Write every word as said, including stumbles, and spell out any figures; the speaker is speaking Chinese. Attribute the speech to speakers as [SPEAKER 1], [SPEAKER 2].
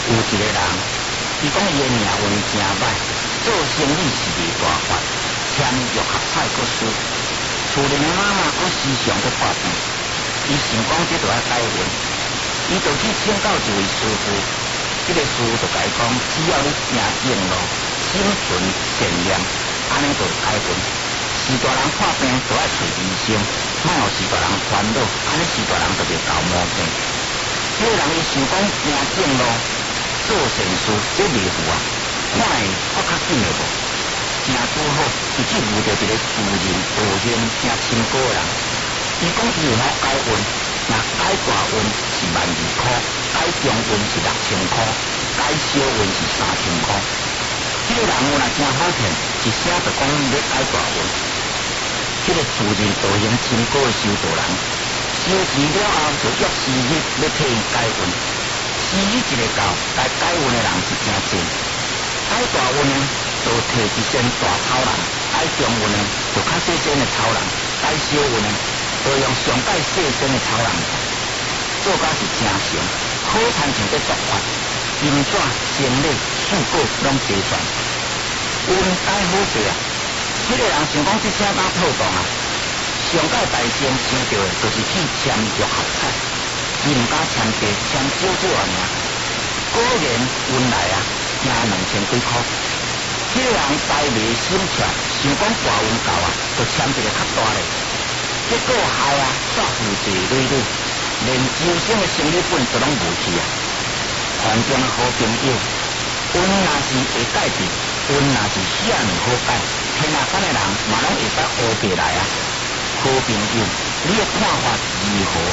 [SPEAKER 1] 有一个人，伊讲伊的命运真歹，做生意是未大发，签约合菜个输，厝里的妈妈个时常个发病，伊想讲这就要改运，伊就去请教一位师傅，这个师傅就甲伊讲，只要你行正路，心存善念，安尼就改运。时大人破病就要找医生，莫互时大人烦恼，安尼时大人就袂搞毛病。这个人伊想讲行正路。做善事这袂赴啊，看会较较紧的无？正拄好，伊去遇到一个自认道行正清高的人。伊讲伊有法改运，若改大运是万二块，改中运是六千块，改小运是三千块。这个人有若真好骗，一声就讲要改大运。这个自认道行清高的修道人，修持了后就约时日要替伊改运。至于一个教该改运的人是真多，改大运呢就摕一身大草人，改中运呢就较细身的草人，改小运呢就用上改细身的草人，做甲是真成，好参像在做法，金纸、仙礼、树果拢齐全，运改好势啊！这个人想讲这声当透动啊，上改大先想到的就是去签约合彩。伊毋敢签地，签少少啊尔。果然运来啊，赢两千几块。这个人呆袂心切，想讲大运到啊，就签一个较大的。结果害啊，煞负债累累，连周身的生理本都拢无去啊。环境的好朋友，运若是会改变，运若是遐尔好改，天下间的人嘛拢会使学起来啊。好朋友，你的看法如何？